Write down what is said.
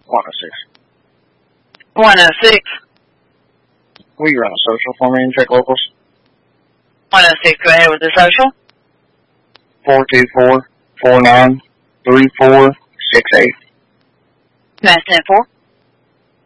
106. 106. Will you run a social for me and check locals? 106, go ahead with the social. 424-49-3468. Mass 10-4.